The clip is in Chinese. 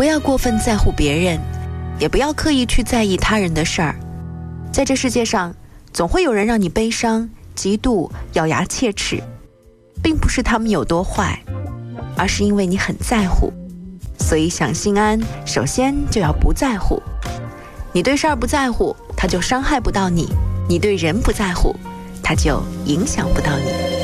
不要过分在乎别人，也不要刻意去在意他人的事儿。在这世界上，总会有人让你悲伤、嫉妒、咬牙切齿，并不是他们有多坏，而是因为你很在乎。所以想心安，首先就要不在乎。你对事儿不在乎，它就伤害不到你；你对人不在乎，它就影响不到你。